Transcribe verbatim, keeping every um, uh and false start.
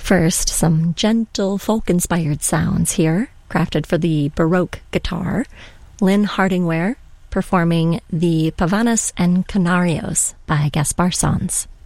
First, some gentle folk-inspired sounds here, crafted for the Baroque guitar. Lynn Hardingware performing the Pavanas and Canarios by Gaspar Sanz.